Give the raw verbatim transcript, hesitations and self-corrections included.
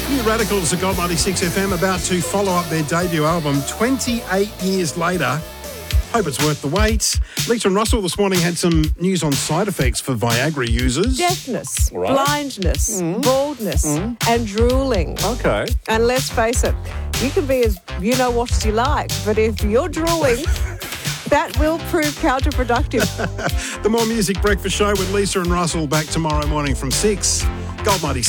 New Radicals at Gold ninety-six F M about to follow up their debut album twenty-eight years later. Hope it's worth the wait. Lisa and Russell this morning had some news on side effects for Viagra users. Deafness, Right. blindness, mm. baldness, mm. and drooling. Okay. And let's face it, you can be as you-know-what as you like, but if you're drooling, that will prove counterproductive. The More Music Breakfast Show with Lisa and Russell back tomorrow morning from six. Gold ninety-six.